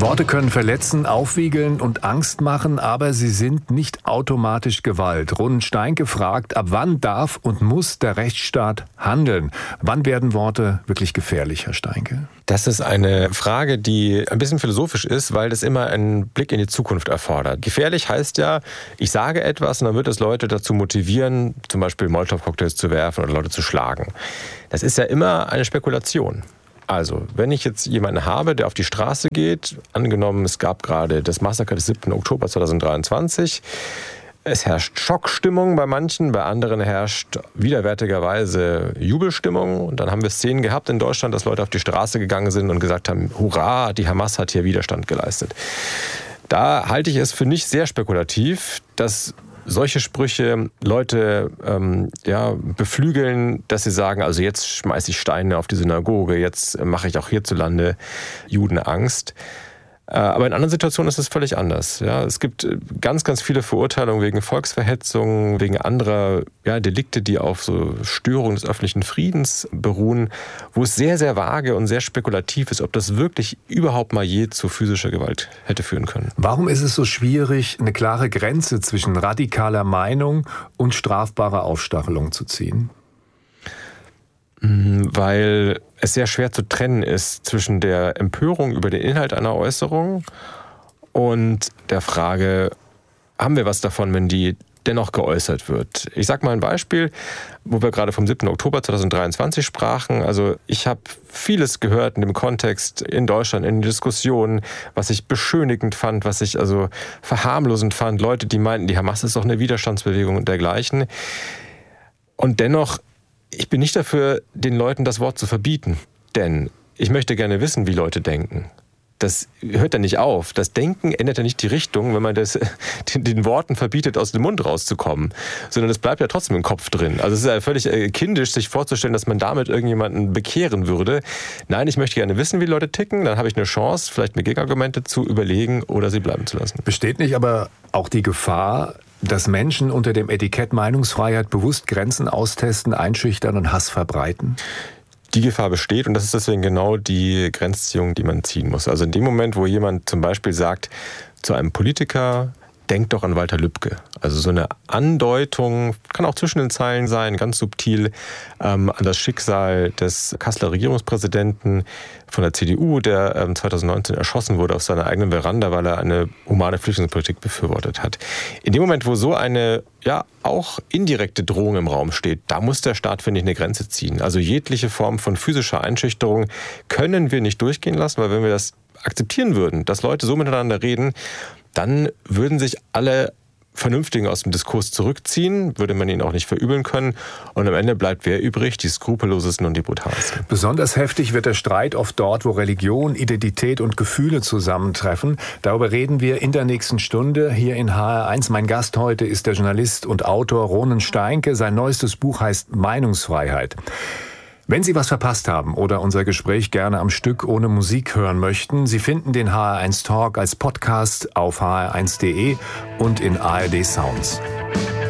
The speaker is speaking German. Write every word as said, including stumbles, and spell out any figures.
Worte können verletzen, aufwiegeln und Angst machen, aber sie sind nicht automatisch Gewalt. Ronen Steinke fragt, ab wann darf und muss der Rechtsstaat handeln? Wann werden Worte wirklich gefährlich, Herr Steinke? Das ist eine Frage, die ein bisschen philosophisch ist, weil das immer einen Blick in die Zukunft erfordert. Gefährlich heißt ja, ich sage etwas und dann wird es Leute dazu motivieren, zum Beispiel Molotow-Cocktails zu werfen oder Leute zu schlagen. Das ist ja immer eine Spekulation. Also, wenn ich jetzt jemanden habe, der auf die Straße geht, angenommen, es gab gerade das Massaker des siebten Oktober zweitausenddreiundzwanzig, es herrscht Schockstimmung bei manchen, bei anderen herrscht widerwärtigerweise Jubelstimmung. Und dann haben wir Szenen gehabt in Deutschland, dass Leute auf die Straße gegangen sind und gesagt haben, hurra, die Hamas hat hier Widerstand geleistet. Da halte ich es für nicht sehr spekulativ, dass solche Sprüche Leute ähm, ja, beflügeln, dass sie sagen, also jetzt schmeiße ich Steine auf die Synagoge, jetzt mache ich auch hierzulande Juden Angst. Aber in anderen Situationen ist es völlig anders. Ja, es gibt ganz, ganz viele Verurteilungen wegen Volksverhetzung, wegen anderer ja, Delikte, die auf so Störung des öffentlichen Friedens beruhen, wo es sehr, sehr vage und sehr spekulativ ist, ob das wirklich überhaupt mal je zu physischer Gewalt hätte führen können. Warum ist es so schwierig, eine klare Grenze zwischen radikaler Meinung und strafbarer Aufstachelung zu ziehen? Weil es sehr schwer zu trennen ist zwischen der Empörung über den Inhalt einer Äußerung und der Frage, haben wir was davon, wenn die dennoch geäußert wird? Ich sage mal ein Beispiel, wo wir gerade vom siebten Oktober zweitausenddreiundzwanzig sprachen. Also ich habe vieles gehört in dem Kontext in Deutschland, in Diskussionen, was ich beschönigend fand, was ich also verharmlosend fand. Leute, die meinten, die Hamas ist doch eine Widerstandsbewegung und dergleichen. Und dennoch, ich bin nicht dafür, den Leuten das Wort zu verbieten, denn ich möchte gerne wissen, wie Leute denken. Das hört ja nicht auf. Das Denken ändert ja nicht die Richtung, wenn man das, den, den Worten verbietet, aus dem Mund rauszukommen, sondern es bleibt ja trotzdem im Kopf drin. Also es ist ja völlig kindisch, sich vorzustellen, dass man damit irgendjemanden bekehren würde. Nein, ich möchte gerne wissen, wie Leute ticken, dann habe ich eine Chance, vielleicht mir Gegenargumente zu überlegen oder sie bleiben zu lassen. Besteht nicht aber auch die Gefahr, dass Menschen unter dem Etikett Meinungsfreiheit bewusst Grenzen austesten, einschüchtern und Hass verbreiten? Die Gefahr besteht und das ist deswegen genau die Grenzziehung, die man ziehen muss. Also in dem Moment, wo jemand zum Beispiel sagt zu einem Politiker, denk doch an Walter Lübcke. Also so eine Andeutung, kann auch zwischen den Zeilen sein, ganz subtil, ähm, an das Schicksal des Kasseler Regierungspräsidenten von der C D U, der ähm, zweitausendneunzehn erschossen wurde auf seiner eigenen Veranda, weil er eine humane Flüchtlingspolitik befürwortet hat. In dem Moment, wo so eine ja auch indirekte Drohung im Raum steht, da muss der Staat, finde ich, eine Grenze ziehen. Also jegliche Form von physischer Einschüchterung können wir nicht durchgehen lassen, weil wenn wir das akzeptieren würden, dass Leute so miteinander reden, dann würden sich alle Vernünftigen aus dem Diskurs zurückziehen, würde man ihnen auch nicht verübeln können. Und am Ende bleibt wer übrig? Die Skrupellosesten und die Brutalsten. Besonders heftig wird der Streit oft dort, wo Religion, Identität und Gefühle zusammentreffen. Darüber reden wir in der nächsten Stunde hier in H R eins. Mein Gast heute ist der Journalist und Autor Ronen Steinke. Sein neuestes Buch heißt Meinungsfreiheit. Wenn Sie was verpasst haben oder unser Gespräch gerne am Stück ohne Musik hören möchten, Sie finden den H R eins Talk als Podcast auf h r eins punkt d e und in A R D Sounds.